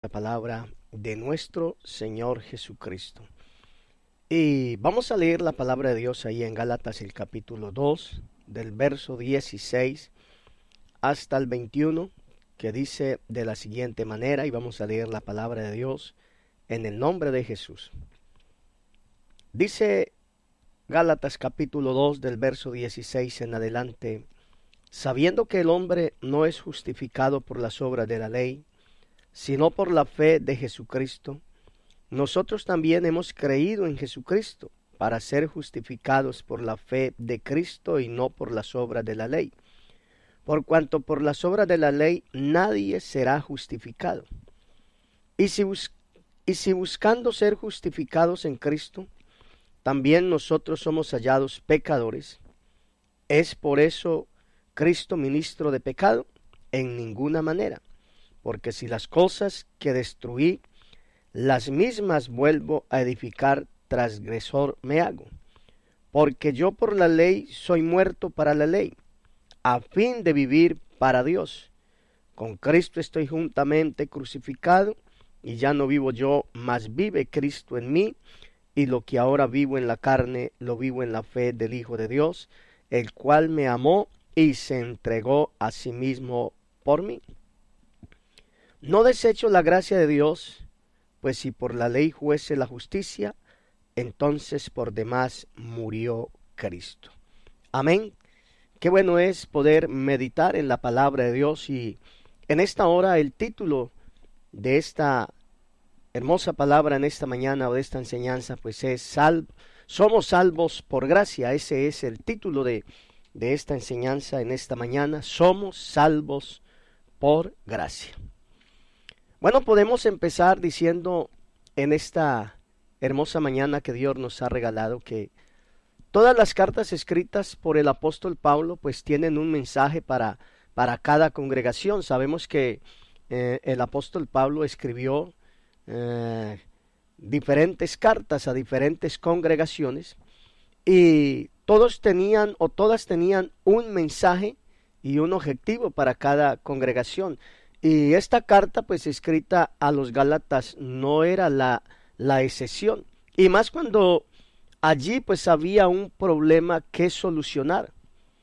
palabra de nuestro Señor Jesucristo. Y vamos a leer la palabra de Dios ahí en Gálatas el capítulo 2, del verso 16 hasta el 21, que dice de la siguiente manera, y vamos a leer la palabra de Dios en el nombre de Jesús. Dice Gálatas capítulo 2 del verso 16 en adelante: sabiendo que el hombre no es justificado por las obras de la ley, sino por la fe de Jesucristo, nosotros también hemos creído en Jesucristo para ser justificados por la fe de Cristo y no por las obras de la ley. Por cuanto por las obras de la ley nadie será justificado. Y si buscando ser justificados en Cristo, también nosotros somos hallados pecadores, ¿es por eso Cristo ministro de pecado? En ninguna manera, porque si las cosas que destruí, las mismas vuelvo a edificar, transgresor me hago. Porque yo por la ley soy muerto para la ley, a fin de vivir para Dios. Con Cristo estoy juntamente crucificado, y ya no vivo yo, mas vive Cristo en mí, y lo que ahora vivo en la carne, lo vivo en la fe del Hijo de Dios, el cual me amó y se entregó a sí mismo por mí. No desecho la gracia de Dios, pues si por la ley fuese la justicia, entonces por demás murió Cristo. Amén. Qué bueno es poder meditar en la palabra de Dios, y en esta hora el título de esta hermosa palabra en esta mañana o de esta enseñanza pues es somos salvos por gracia. Ese es el título de esta enseñanza en esta mañana: somos salvos por gracia. Bueno, podemos empezar diciendo en esta hermosa mañana que Dios nos ha regalado que todas las cartas escritas por el apóstol Pablo pues tienen un mensaje para cada congregación. Sabemos que el apóstol Pablo escribió diferentes cartas a diferentes congregaciones, y todas tenían un mensaje y un objetivo para cada congregación. Y esta carta pues escrita a los Gálatas no era la excepción, y más cuando allí pues había un problema que solucionar.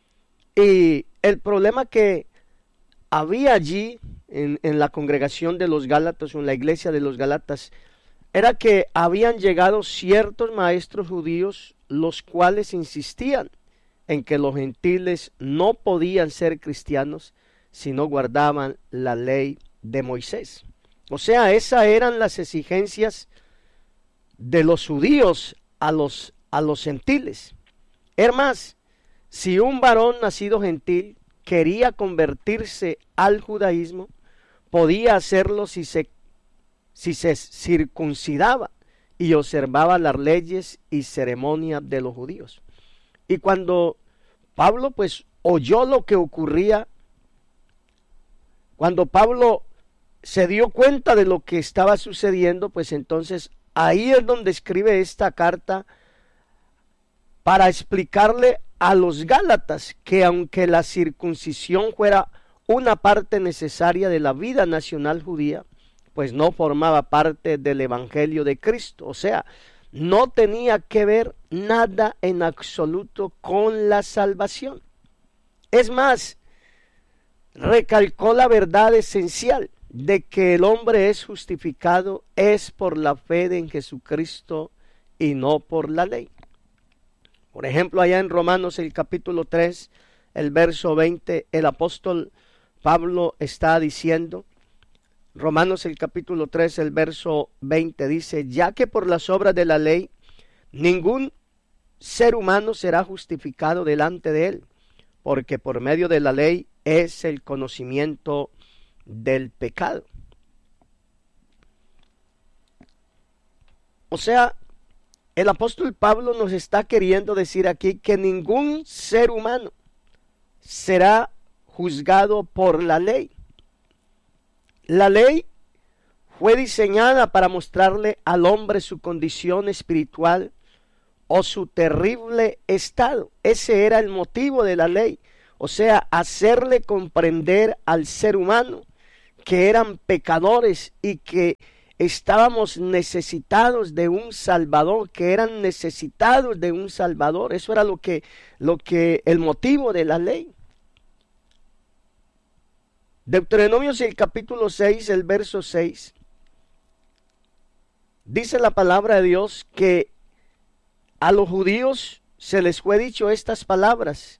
Y el problema que había allí en la congregación de los Gálatas, o en la iglesia de los Gálatas, era que habían llegado ciertos maestros judíos, los cuales insistían en que los gentiles no podían ser cristianos si no guardaban la ley de Moisés. O sea, esas eran las exigencias de los judíos a los gentiles. Es más, si un varón nacido gentil quería convertirse al judaísmo, podía hacerlo si se circuncidaba y observaba las leyes y ceremonias de los judíos. Y cuando Pablo pues oyó lo que ocurría, cuando Pablo se dio cuenta de lo que estaba sucediendo, pues entonces ahí es donde escribe esta carta para explicarle a los Gálatas que aunque la circuncisión fuera una parte necesaria de la vida nacional judía, pues no formaba parte del evangelio de Cristo. O sea, no tenía que ver nada en absoluto con la salvación. Es más, recalcó la verdad esencial de que el hombre es justificado es por la fe en Jesucristo y no por la ley. Por ejemplo, allá en Romanos el capítulo 3, el verso 20, el apóstol Pablo está diciendo, Romanos el capítulo 3, el verso 20 dice: ya que por las obras de la ley ningún ser humano será justificado delante de él, porque por medio de la ley es el conocimiento del pecado. O sea, el apóstol Pablo nos está queriendo decir aquí que ningún ser humano será juzgado por la ley. La ley fue diseñada para mostrarle al hombre su condición espiritual o su terrible estado. Ese era el motivo de la ley. O sea, hacerle comprender al ser humano que eran pecadores y que estábamos necesitados de un Salvador, que eran necesitados de un Salvador. Eso era lo que el motivo de la ley. Deuteronomio, el capítulo 6, el verso 6, dice la palabra de Dios que a los judíos se les fue dicho estas palabras.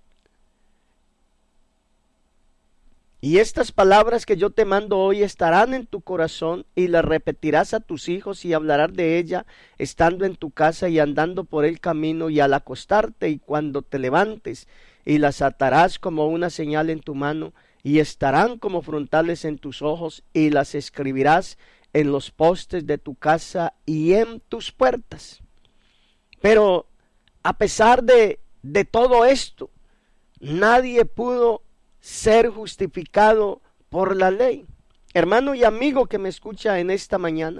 Y estas palabras que yo te mando hoy estarán en tu corazón, y las repetirás a tus hijos, y hablarás de ella estando en tu casa y andando por el camino y al acostarte y cuando te levantes, y las atarás como una señal en tu mano, y estarán como frontales en tus ojos, y las escribirás en los postes de tu casa y en tus puertas. Pero a pesar de todo esto, nadie pudo ser justificado por la ley. Hermano y amigo que me escucha en esta mañana,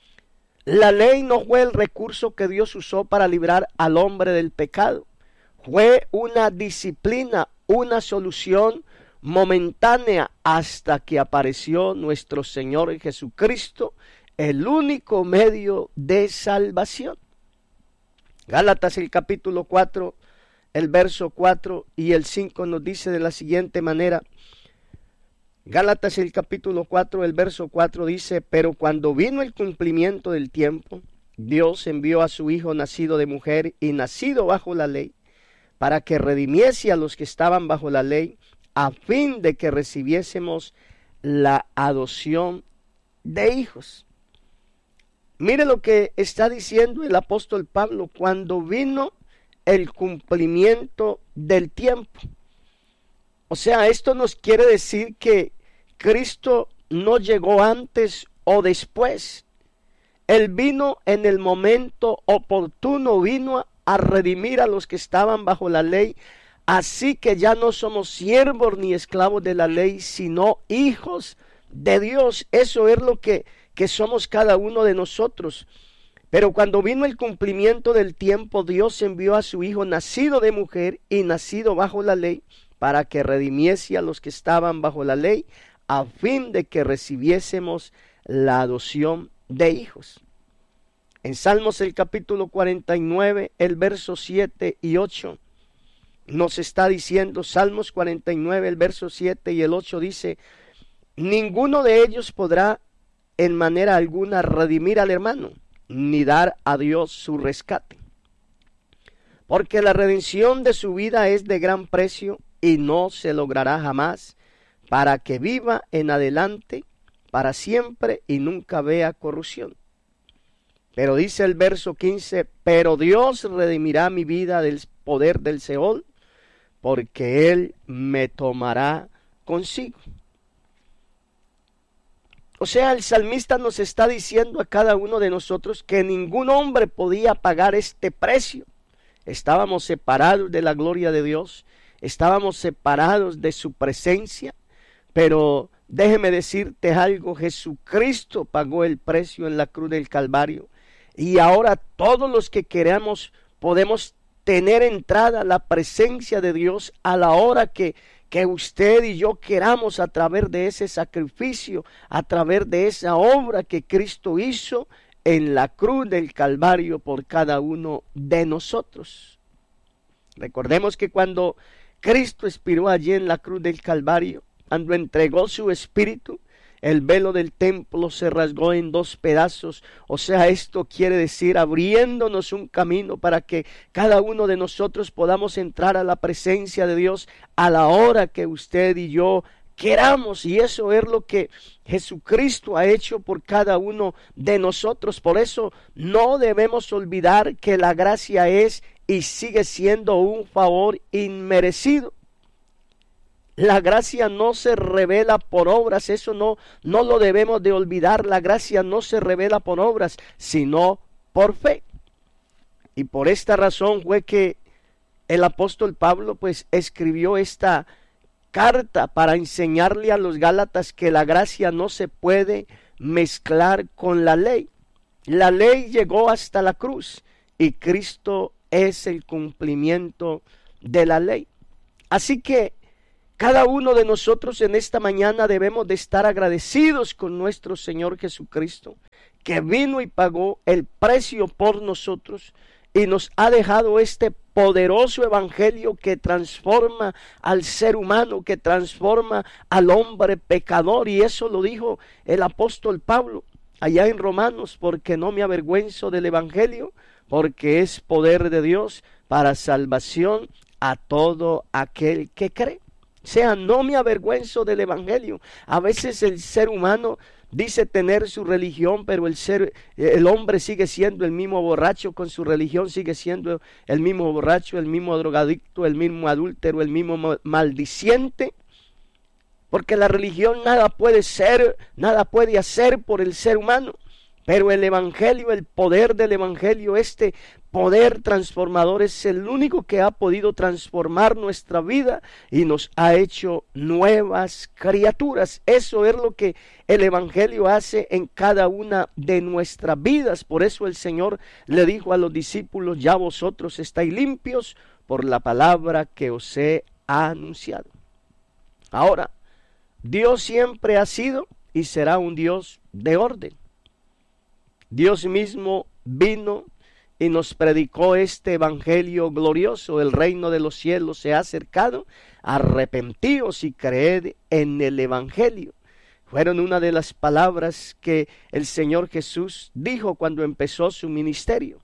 la ley no fue el recurso que Dios usó para librar al hombre del pecado. Fue una disciplina, una solución momentánea hasta que apareció nuestro Señor Jesucristo, el único medio de salvación. Gálatas, el capítulo 4, el verso 4 y el 5 nos dice de la siguiente manera. Gálatas, el capítulo 4, el verso 4 dice: pero cuando vino el cumplimiento del tiempo, Dios envió a su Hijo nacido de mujer y nacido bajo la ley, para que redimiese a los que estaban bajo la ley, a fin de que recibiésemos la adopción de hijos. Mire lo que está diciendo el apóstol Pablo: cuando vino el cumplimiento del tiempo. O sea, esto nos quiere decir que Cristo no llegó antes o después. Él vino en el momento oportuno, vino a redimir a los que estaban bajo la ley. Así que ya no somos siervos ni esclavos de la ley, sino hijos de Dios. Eso es lo que somos cada uno de nosotros. Pero cuando vino el cumplimiento del tiempo, Dios envió a su Hijo nacido de mujer y nacido bajo la ley, para que redimiese a los que estaban bajo la ley, a fin de que recibiésemos la adopción de hijos. En Salmos, el capítulo 49, el verso 7 y 8, nos está diciendo, Salmos 49, el verso 7 y el 8 dice: ninguno de ellos podrá en manera alguna redimir al hermano, ni dar a Dios su rescate. Porque la redención de su vida es de gran precio, y no se logrará jamás, para que viva en adelante para siempre y nunca vea corrupción. Pero dice el verso 15: pero Dios redimirá mi vida del poder del Seol, porque Él me tomará consigo. O sea, el salmista nos está diciendo a cada uno de nosotros que ningún hombre podía pagar este precio. Estábamos separados de la gloria de Dios, estábamos separados de su presencia, pero déjeme decirte algo: Jesucristo pagó el precio en la cruz del Calvario, y ahora todos los que queramos podemos tener entrada a la presencia de Dios a la hora que usted y yo queramos, a través de ese sacrificio, a través de esa obra que Cristo hizo en la cruz del Calvario por cada uno de nosotros. Recordemos que cuando Cristo expiró allí en la cruz del Calvario, cuando entregó su espíritu, el velo del templo se rasgó en 2 pedazos. O sea, esto quiere decir abriéndonos un camino para que cada uno de nosotros podamos entrar a la presencia de Dios a la hora que usted y yo queramos. Y eso es lo que Jesucristo ha hecho por cada uno de nosotros. Por eso no debemos olvidar que la gracia es y sigue siendo un favor inmerecido. La gracia no se revela por obras, eso no lo debemos de olvidar. La gracia no se revela por obras, sino por fe. Y por esta razón fue que el apóstol Pablo pues escribió esta carta para enseñarle a los Gálatas que la gracia no se puede mezclar con la ley. La ley llegó hasta la cruz y Cristo es el cumplimiento de la ley. Así que Cada uno de nosotros en esta mañana debemos de estar agradecidos con nuestro Señor Jesucristo, que vino y pagó el precio por nosotros y nos ha dejado este poderoso evangelio que transforma al ser humano, que transforma al hombre pecador. Y eso lo dijo el apóstol Pablo allá en Romanos: porque no me avergüenzo del evangelio, porque es poder de Dios para salvación a todo aquel que cree. O sea, no me avergüenzo del evangelio. A veces el ser humano dice tener su religión, pero el hombre sigue siendo el mismo borracho con su religión, sigue siendo el mismo borracho, el mismo drogadicto, el mismo adúltero, el mismo maldiciente. Porque la religión nada puede hacer por el ser humano. Pero el evangelio, el poder del evangelio, este poder transformador, es el único que ha podido transformar nuestra vida y nos ha hecho nuevas criaturas. Eso es lo que el evangelio hace en cada una de nuestras vidas. Por eso el Señor le dijo a los discípulos: ya vosotros estáis limpios por la palabra que os he anunciado. Ahora, Dios siempre ha sido y será un Dios de orden. Dios mismo vino y nos predicó este evangelio glorioso: el reino de los cielos se ha acercado, arrepentíos y creed en el evangelio. Fueron una de las palabras que el Señor Jesús dijo cuando empezó su ministerio.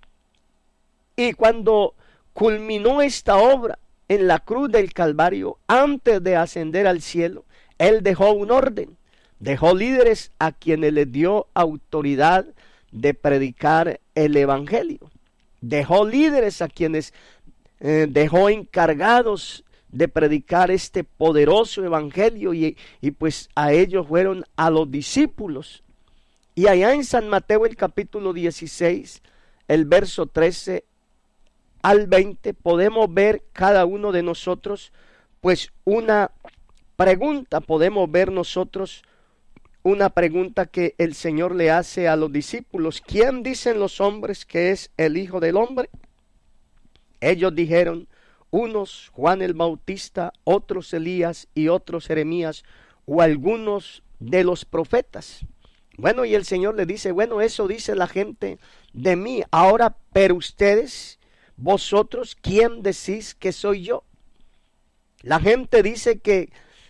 Y cuando culminó esta obra en la cruz del Calvario, antes de ascender al cielo, Él dejó un orden. Dejó líderes a quienes les dio autoridad de predicar el evangelio. Dejó líderes a quienes dejó encargados de predicar este poderoso evangelio, y pues a ellos fueron a los discípulos. Y allá en San Mateo, el capítulo 16, el verso 13 al 20, podemos ver cada uno de nosotros pues una pregunta. Podemos ver nosotros una pregunta que el Señor le hace a los discípulos: ¿quién dicen los hombres que es el Hijo del Hombre? Ellos dijeron: unos Juan el Bautista, otros Elías y otros Jeremías o algunos de los profetas. Bueno, y el Señor le dice: bueno, eso dice la gente de mí. Ahora, pero ustedes, vosotros, ¿quién decís que soy yo? La gente dice que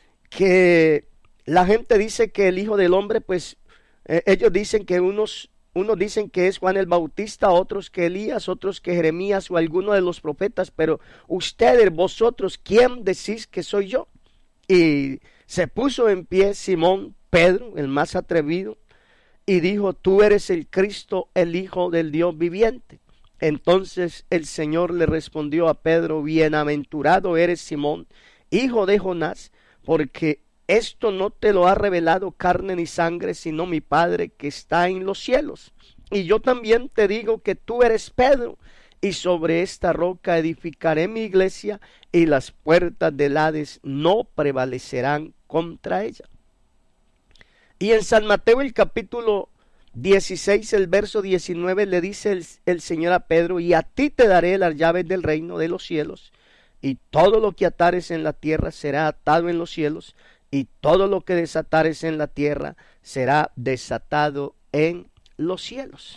el Hijo del Hombre, pues ellos dicen que unos dicen que es Juan el Bautista, otros que Elías, otros que Jeremías o alguno de los profetas, pero ustedes, vosotros, ¿quién decís que soy yo? Y se puso en pie Simón Pedro, el más atrevido, y dijo: tú eres el Cristo, el Hijo del Dios viviente. Entonces el Señor le respondió a Pedro: bienaventurado eres Simón, hijo de Jonás, porque esto no te lo ha revelado carne ni sangre, sino mi Padre que está en los cielos. Y yo también te digo que tú eres Pedro, y sobre esta roca edificaré mi iglesia, y las puertas del Hades no prevalecerán contra ella. Y en San Mateo, el capítulo 16, el verso 19, le dice el Señor a Pedro: y a ti te daré las llaves del reino de los cielos, y todo lo que atares en la tierra será atado en los cielos, y todo lo que desatares en la tierra será desatado en los cielos.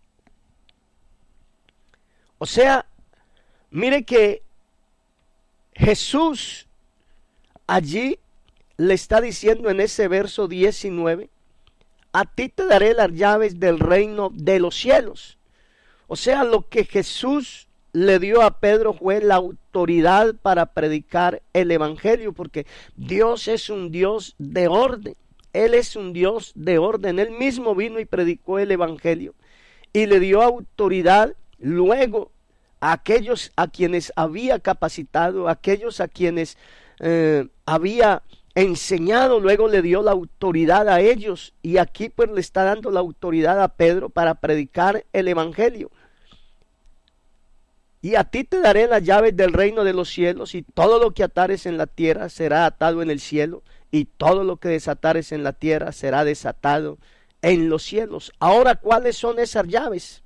O sea, mire que Jesús allí le está diciendo en ese verso 19: a ti te daré las llaves del reino de los cielos. O sea, lo que Jesús le dio a Pedro fue la autoridad para predicar el evangelio, porque Dios es un Dios de orden. Él es un Dios de orden. Él mismo vino y predicó el evangelio y le dio autoridad luego a aquellos a quienes había capacitado, a aquellos a quienes había enseñado. Luego le dio la autoridad a ellos, y aquí pues le está dando la autoridad a Pedro para predicar el evangelio. Y a ti te daré las llaves del reino de los cielos, y todo lo que atares en la tierra será atado en el cielo, y todo lo que desatares en la tierra será desatado en los cielos. Ahora, ¿cuáles son esas llaves?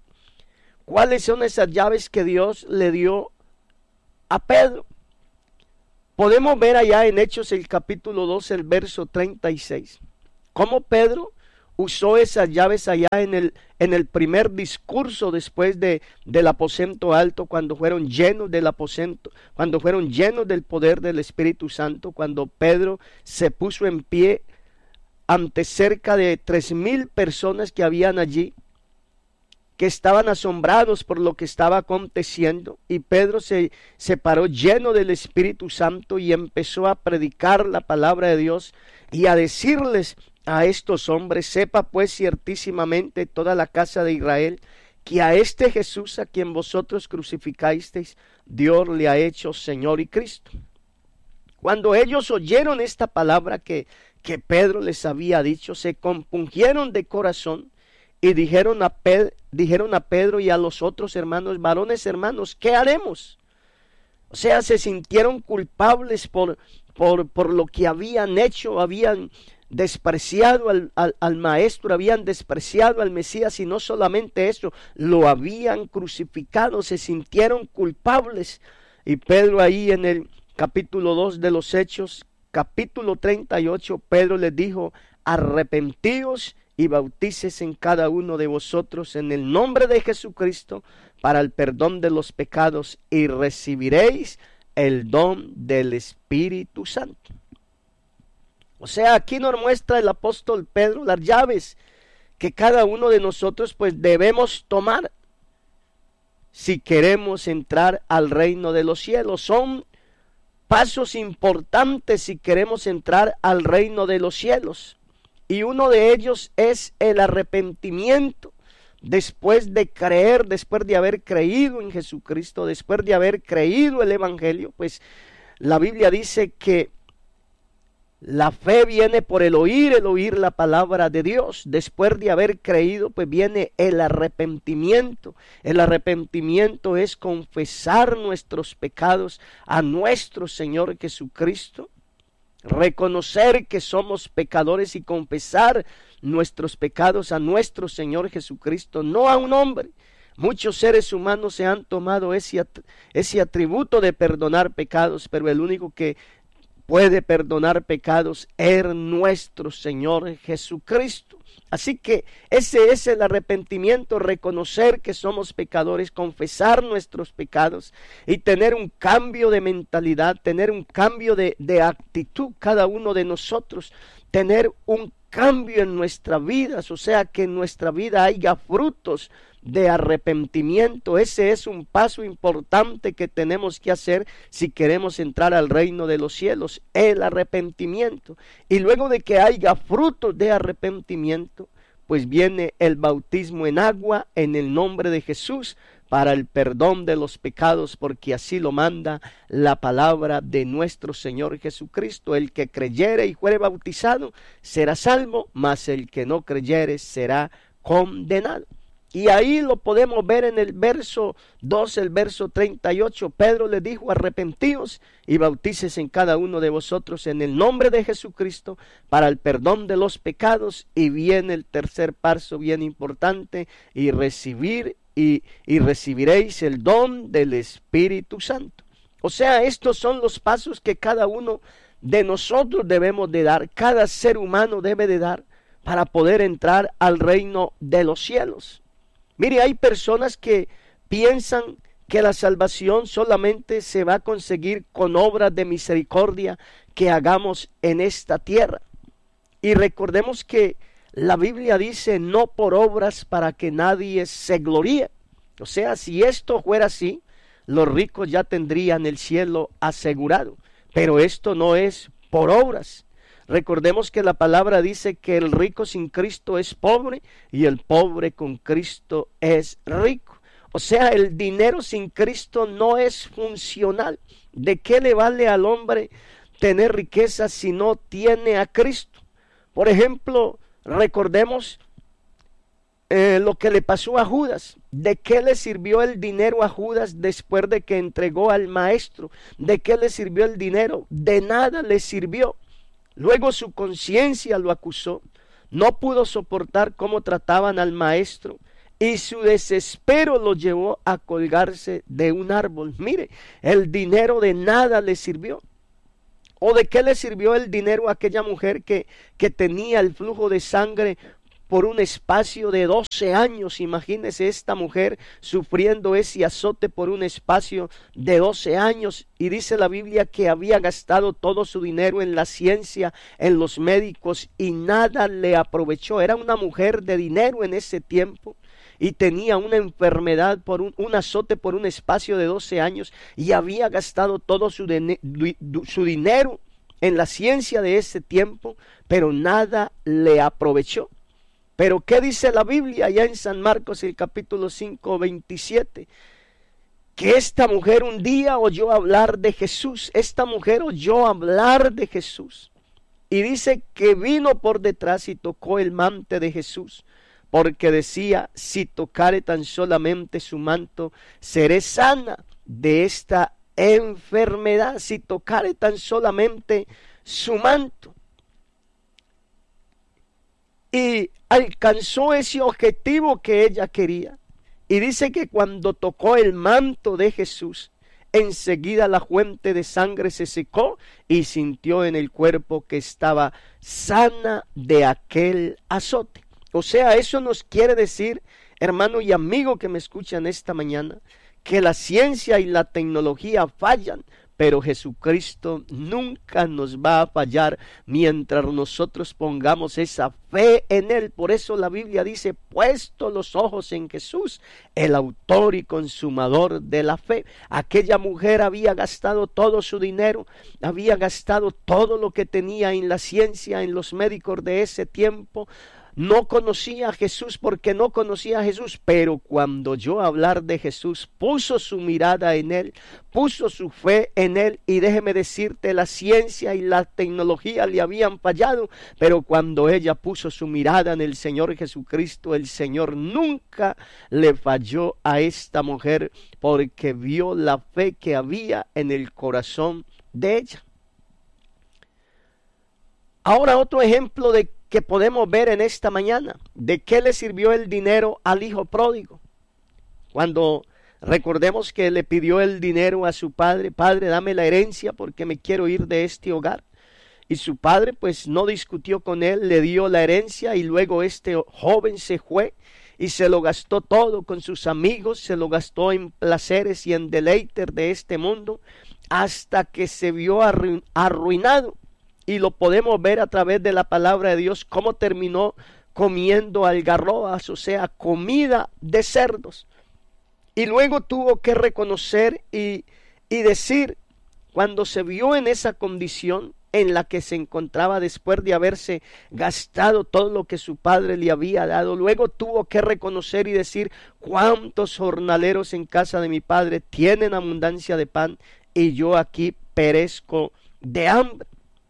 ¿Cuáles son esas llaves que Dios le dio a Pedro? podemos ver allá en Hechos el capítulo 2, el verso 36, cómo Pedro usó esas llaves allá en el primer discurso después del aposento alto, cuando fueron llenos del aposento, cuando fueron llenos del poder del Espíritu Santo, cuando Pedro se puso en pie ante cerca de 3,000 personas que habían allí, que estaban asombrados por lo que estaba aconteciendo, y Pedro se paró lleno del Espíritu Santo y empezó a predicar la palabra de Dios y a decirles a estos hombres: sepa pues ciertísimamente toda la casa de Israel, que a este Jesús a quien vosotros crucificasteis, Dios le ha hecho Señor y Cristo. Cuando ellos oyeron esta palabra que Pedro les había dicho, se compungieron de corazón y dijeron a Pedro y a los otros hermanos: varones hermanos, ¿qué haremos? O sea, se sintieron culpables por lo que habían hecho. Habían despreciado al Maestro, habían despreciado al Mesías, y no solamente eso, lo habían crucificado. Se sintieron culpables. Y Pedro, ahí en el capítulo 2 de los Hechos, capítulo 38, Pedro les dijo: arrepentíos y bautícese en cada uno de vosotros en el nombre de Jesucristo para el perdón de los pecados, y recibiréis el don del Espíritu Santo. O sea, aquí nos muestra el apóstol Pedro las llaves que cada uno de nosotros pues debemos tomar si queremos entrar al reino de los cielos. Son pasos importantes si queremos entrar al reino de los cielos. Y uno de ellos es el arrepentimiento. Después de creer, después de haber creído en Jesucristo, después de haber creído el Evangelio, pues la Biblia dice que la fe viene por el oír la palabra de Dios. Después de haber creído, pues viene el arrepentimiento. El arrepentimiento es confesar nuestros pecados a nuestro Señor Jesucristo. Reconocer que somos pecadores y confesar nuestros pecados a nuestro Señor Jesucristo, no a un hombre. Muchos seres humanos se han tomado ese atributo de perdonar pecados, pero el único que puede perdonar pecados es nuestro Señor Jesucristo. Así que ese es el arrepentimiento: reconocer que somos pecadores, confesar nuestros pecados y tener un cambio de mentalidad, tener un cambio de actitud cada uno de nosotros, tener un cambio en nuestras vidas, o sea, que en nuestra vida haya frutos de arrepentimiento. Ese es un paso importante que tenemos que hacer si queremos entrar al reino de los cielos, el arrepentimiento. Y luego de que haya frutos de arrepentimiento, pues viene el bautismo en agua en el nombre de Jesús para el perdón de los pecados, porque así lo manda la palabra de nuestro Señor Jesucristo. El que creyere y fuere bautizado será salvo, mas el que no creyere será condenado. Y ahí lo podemos ver en el verso 2, el verso 38. Pedro le dijo: arrepentíos y bautícese en cada uno de vosotros en el nombre de Jesucristo para el perdón de los pecados. Y viene el tercer paso bien importante: y recibiréis el don del Espíritu Santo. O sea, estos son los pasos que cada uno de nosotros debemos de dar, cada ser humano debe de dar para poder entrar al reino de los cielos. Mire, hay personas que piensan que la salvación solamente se va a conseguir con obras de misericordia que hagamos en esta tierra. Y recordemos que la Biblia dice: no por obras para que nadie se gloríe. O sea, si esto fuera así, los ricos ya tendrían el cielo asegurado. Pero esto no es por obras. Recordemos que la palabra dice que el rico sin Cristo es pobre y el pobre con Cristo es rico. O sea, el dinero sin Cristo no es funcional. ¿De qué le vale al hombre tener riqueza si no tiene a Cristo? Por ejemplo, recordemos lo que le pasó a Judas. ¿De qué le sirvió el dinero a Judas después de que entregó al Maestro? ¿De qué le sirvió el dinero? De nada le sirvió. Luego su conciencia lo acusó, no pudo soportar cómo trataban al Maestro y su desespero lo llevó a colgarse de un árbol. Mire, el dinero de nada le sirvió. ¿O de qué le sirvió el dinero a aquella mujer que tenía el flujo de sangre por un espacio de 12 años? Imagínese esta mujer sufriendo ese azote por un espacio de 12 años. Y dice la Biblia que había gastado todo su dinero en la ciencia, en los médicos, y nada le aprovechó. Era una mujer de dinero en ese tiempo. Y tenía una enfermedad por un azote por un espacio de 12 años. Y había gastado todo su dinero en la ciencia de ese tiempo. Pero nada le aprovechó. Pero ¿qué dice la Biblia allá en San Marcos, el capítulo 5, 27? Que esta mujer un día oyó hablar de Jesús. Esta mujer oyó hablar de Jesús. Y dice que vino por detrás y tocó el manto de Jesús. Porque decía, si tocare tan solamente su manto, seré sana de esta enfermedad. Si tocare tan solamente su manto. Y alcanzó ese objetivo que ella quería. Y dice que cuando tocó el manto de Jesús, enseguida la fuente de sangre se secó y sintió en el cuerpo que estaba sana de aquel azote. O sea, eso nos quiere decir, hermano y amigo que me escuchan esta mañana, que la ciencia y la tecnología fallan, pero Jesucristo nunca nos va a fallar mientras nosotros pongamos esa fe en Él. Por eso la Biblia dice, puesto los ojos en Jesús, el autor y consumador de la fe. Aquella mujer había gastado todo su dinero, había gastado todo lo que tenía en la ciencia, en los médicos de ese tiempo. No conocía a Jesús porque no conocía a Jesús, pero cuando oyó hablar de Jesús, puso su mirada en Él, puso su fe en Él. Y déjeme decirte, la ciencia y la tecnología le habían fallado, pero cuando ella puso su mirada en el Señor Jesucristo, el Señor nunca le falló a esta mujer, porque vio la fe que había en el corazón de ella. Ahora otro ejemplo de que podemos ver en esta mañana. ¿De qué le sirvió el dinero al hijo pródigo? Cuando recordemos que le pidió el dinero a su padre, padre, dame la herencia porque me quiero ir de este hogar. Y su padre pues no discutió con él, le dio la herencia y luego este joven se fue y se lo gastó todo con sus amigos, se lo gastó en placeres y en deleites de este mundo hasta que se vio arruinado. Y lo podemos ver a través de la palabra de Dios, cómo terminó comiendo algarrobas, o sea, comida de cerdos. Y luego tuvo que reconocer y decir, cuando se vio en esa condición en la que se encontraba después de haberse gastado todo lo que su padre le había dado, luego tuvo que reconocer y decir, cuántos jornaleros en casa de mi padre tienen abundancia de pan y yo aquí perezco de hambre.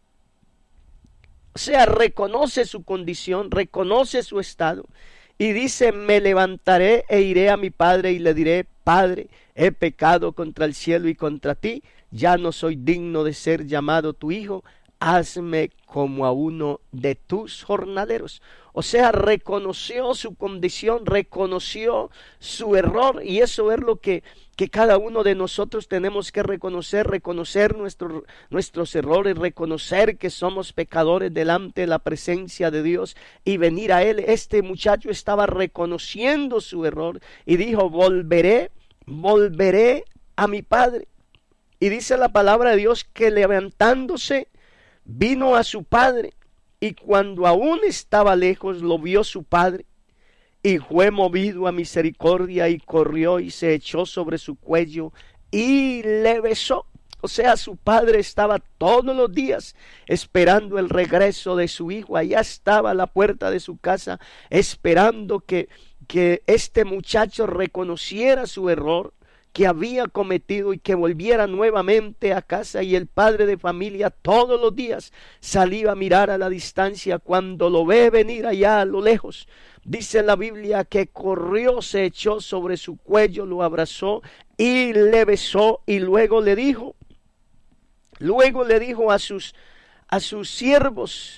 O sea, reconoce su condición, reconoce su estado y dice, me levantaré e iré a mi padre y le diré, Padre, he pecado contra el cielo y contra ti, ya no soy digno de ser llamado tu hijo, hazme como a uno de tus jornaleros. O sea, reconoció su condición, reconoció su error, y eso es lo que cada uno de nosotros tenemos que reconocer nuestros errores, reconocer que somos pecadores delante de la presencia de Dios y venir a Él. Este muchacho estaba reconociendo su error y dijo, volveré a mi padre. Y dice la palabra de Dios que levantándose vino a su padre, y cuando aún estaba lejos lo vio su padre, y fue movido a misericordia y corrió y se echó sobre su cuello y le besó. O sea, su padre estaba todos los días esperando el regreso de su hijo. Allá estaba a la puerta de su casa esperando que este muchacho reconociera su error que había cometido y que volviera nuevamente a casa. Y el padre de familia todos los días salía a mirar a la distancia. Cuando lo ve venir allá a lo lejos, dice la Biblia que corrió, se echó sobre su cuello, lo abrazó y le besó, y luego le dijo a sus siervos,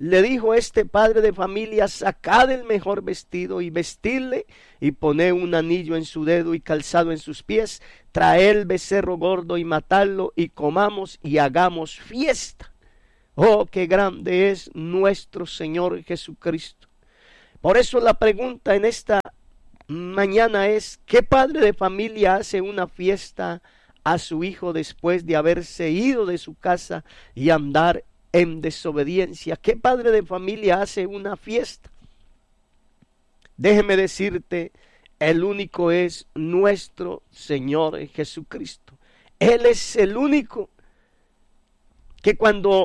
le dijo este padre de familia: sacad el mejor vestido y vestidle, y poned un anillo en su dedo y calzado en sus pies, traed el becerro gordo y matadlo, y comamos y hagamos fiesta. Oh, qué grande es nuestro Señor Jesucristo. Por eso la pregunta en esta mañana es: ¿qué padre de familia hace una fiesta a su hijo después de haberse ido de su casa y andar en desobediencia? ¿Qué padre de familia hace una fiesta? Déjeme decirte, el único es nuestro Señor Jesucristo. Él es el único que, cuando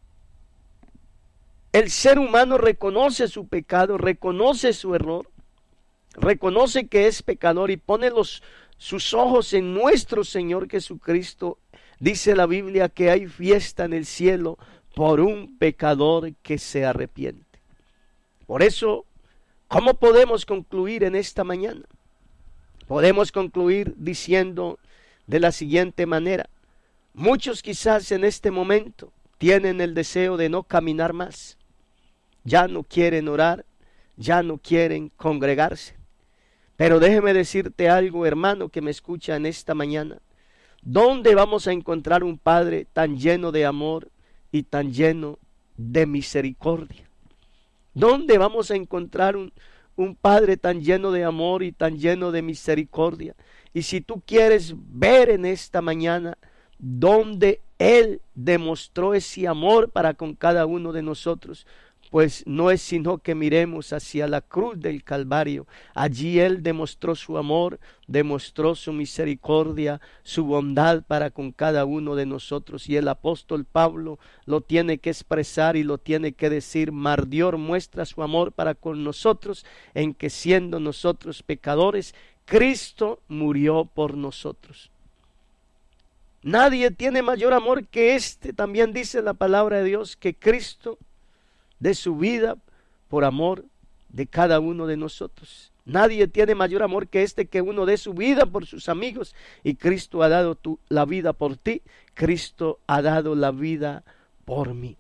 el ser humano reconoce su pecado, reconoce su error, reconoce que es pecador y pone sus ojos en nuestro Señor Jesucristo, dice la Biblia que hay fiesta en el cielo por un pecador que se arrepiente. Por eso, ¿cómo podemos concluir en esta mañana? Podemos concluir diciendo de la siguiente manera: muchos quizás en este momento tienen el deseo de no caminar más, ya no quieren orar, ya no quieren congregarse. Pero déjeme decirte algo, hermano que me escucha en esta mañana: ¿dónde vamos a encontrar un Padre tan lleno de amor y tan lleno de misericordia? ¿Dónde vamos a encontrar un Padre tan lleno de amor y tan lleno de misericordia? Y si tú quieres ver en esta mañana dónde Él demostró ese amor para con cada uno de nosotros, pues no es sino que miremos hacia la cruz del Calvario. Allí Él demostró su amor, demostró su misericordia, su bondad para con cada uno de nosotros. Y el apóstol Pablo lo tiene que expresar y lo tiene que decir: Mayor muestra su amor para con nosotros, en que siendo nosotros pecadores, Cristo murió por nosotros. Nadie tiene mayor amor que este. También dice la palabra de Dios que Cristo de su vida por amor de cada uno de nosotros. Nadie tiene mayor amor que este, que uno dé su vida por sus amigos. Y Cristo ha dado la vida por ti. Cristo ha dado la vida por mí.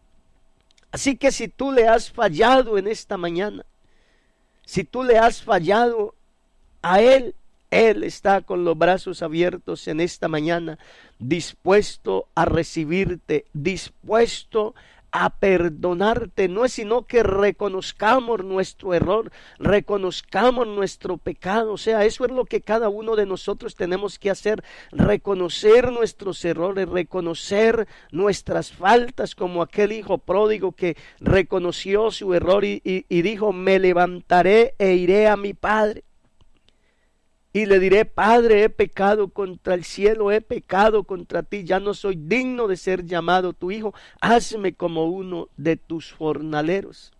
Así que si tú le has fallado en esta mañana, si tú le has fallado a Él, Él está con los brazos abiertos en esta mañana, dispuesto a recibirte, dispuesto a perdonarte. No es sino que reconozcamos nuestro error, reconozcamos nuestro pecado. O sea, eso es lo que cada uno de nosotros tenemos que hacer: reconocer nuestros errores, reconocer nuestras faltas, como aquel hijo pródigo que reconoció su error y dijo: me levantaré e iré a mi padre y le diré: Padre, he pecado contra el cielo, he pecado contra ti, ya no soy digno de ser llamado tu hijo, hazme como uno de tus jornaleros.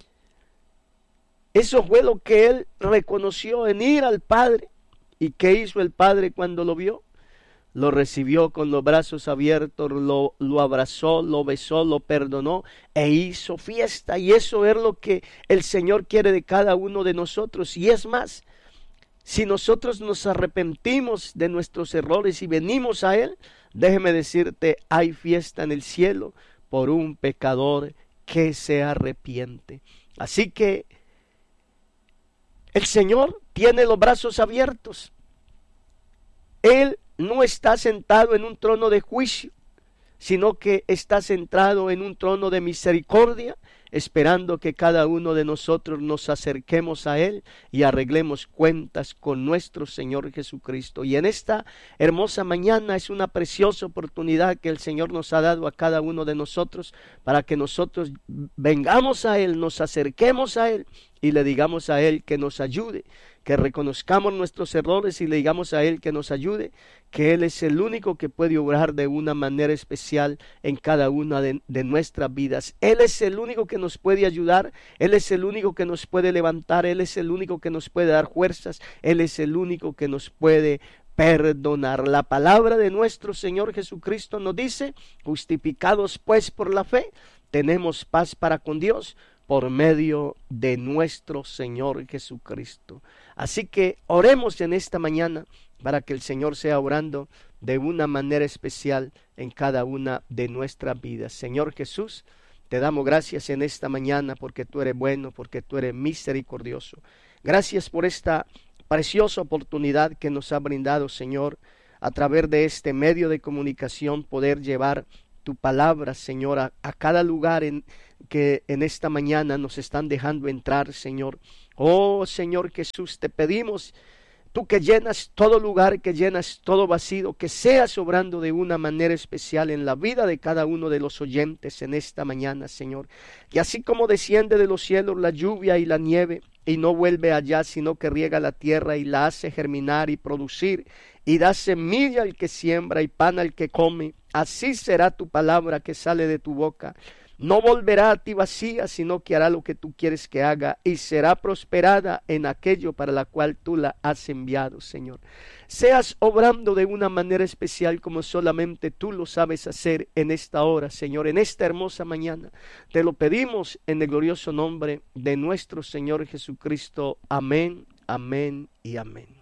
Eso fue lo que él reconoció en ir al Padre. ¿Y qué hizo el Padre cuando lo vio? Lo recibió con los brazos abiertos, lo abrazó, lo besó, lo perdonó e hizo fiesta. Y eso es lo que el Señor quiere de cada uno de nosotros. Y es más, si nosotros nos arrepentimos de nuestros errores y venimos a Él, déjeme decirte, hay fiesta en el cielo por un pecador que se arrepiente. Así que el Señor tiene los brazos abiertos. Él no está sentado en un trono de juicio, sino que está sentado en un trono de misericordia, esperando que cada uno de nosotros nos acerquemos a Él y arreglemos cuentas con nuestro Señor Jesucristo. Y en esta hermosa mañana es una preciosa oportunidad que el Señor nos ha dado a cada uno de nosotros para que nosotros vengamos a Él, nos acerquemos a Él y le digamos a Él que nos ayude, que reconozcamos nuestros errores y le digamos a Él que nos ayude, que Él es el único que puede obrar de una manera especial en cada una de nuestras vidas. Él es el único que nos puede ayudar, Él es el único que nos puede levantar, Él es el único que nos puede dar fuerzas, Él es el único que nos puede perdonar. La palabra de nuestro Señor Jesucristo nos dice: justificados pues por la fe, tenemos paz para con Dios por medio de nuestro Señor Jesucristo. Así que oremos en esta mañana para que el Señor sea obrando de una manera especial en cada una de nuestras vidas. Señor Jesús, Te damos gracias en esta mañana porque tú eres bueno, porque tú eres misericordioso. Gracias por esta preciosa oportunidad que nos ha brindado, Señor, a través de este medio de comunicación, poder llevar tu palabra, Señor, a cada lugar que en esta mañana nos están dejando entrar, Señor. Oh, Señor Jesús, te pedimos, tú que llenas todo lugar, que llenas todo vacío, que seas obrando de una manera especial en la vida de cada uno de los oyentes en esta mañana, Señor. Y así como desciende de los cielos la lluvia y la nieve, y no vuelve allá, sino que riega la tierra y la hace germinar y producir, y da semilla al que siembra y pan al que come, así será tu palabra que sale de tu boca. No volverá a ti vacía, sino que hará lo que tú quieres que haga y será prosperada en aquello para la cual tú la has enviado, Señor. Seas obrando de una manera especial como solamente tú lo sabes hacer en esta hora, Señor, en esta hermosa mañana. Te lo pedimos en el glorioso nombre de nuestro Señor Jesucristo. Amén, amén y amén.